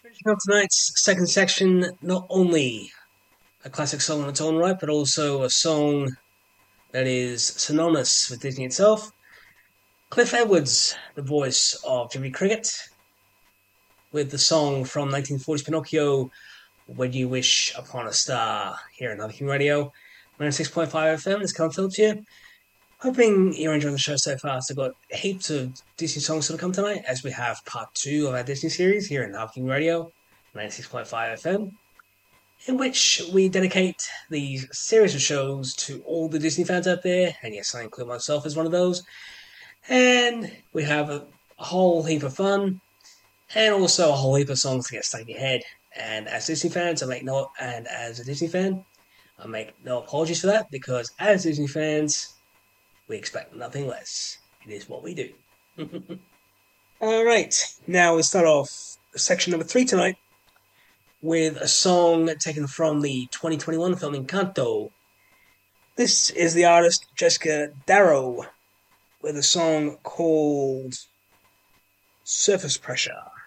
Finishing up tonight's second section, not only a classic song in its own right, but also a song that is synonymous with Disney itself. Cliff Edwards, the voice of Jimmy Cricket, with the song from 1940's Pinocchio, When You Wish Upon a Star, here on Huffington Radio, 96.5 FM. This is Colin Phillips here. Hoping you're enjoying the show so far. So, I've got heaps of Disney songs to come tonight, as we have part 2 of our Disney series here in Huffington Radio, 96.5 FM, in which we dedicate these series of shows to all the Disney fans out there, and yes, I include myself as one of those. And we have a whole heap of fun, and also a whole heap of songs to get stuck in your head. And as Disney fans, and as a Disney fan, I make no apologies for that, because as Disney fans, we expect nothing less. It is what we do. Alright, now we start off section number 3 tonight with a song taken from the 2021 film Encanto. This is the artist Jessica Darrow with a song called Surface Pressure.